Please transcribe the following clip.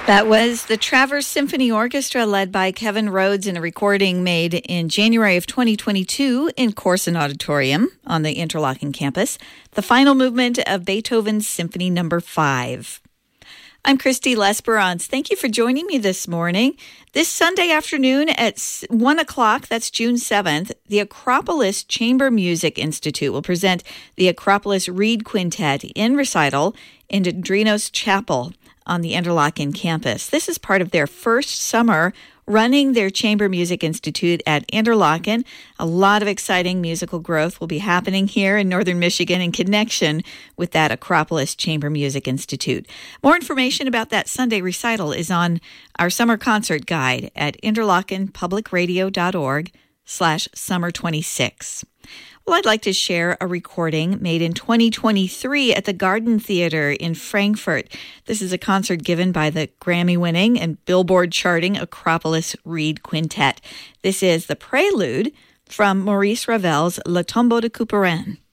That was the Traverse Symphony Orchestra led by Kevin Rhodes in a recording made in January of 2022 in Corson Auditorium on the Interlochen campus, the final movement of Beethoven's Symphony No. 5. I'm Christy Lesperance. Thank you for joining me this morning. This Sunday afternoon at 1 o'clock, that's June 7th, the Acropolis Chamber Music Institute will present the Acropolis Reed Quintet in recital in Drinos Chapel on the Interlochen campus. This is part of their first summer running their Chamber Music Institute at Interlochen. A lot of exciting musical growth will be happening here in Northern Michigan in connection with that Acropolis Chamber Music Institute. More information about that Sunday recital is on our summer concert guide at interlochenpublicradio.org/summer26. Well, I'd like to share a recording made in 2023 at the Garden Theater in Frankfurt. This is a concert given by the Grammy-winning and Billboard-charting Acropolis Reed Quintet. This is the prelude from Maurice Ravel's Le Tombeau de Couperin.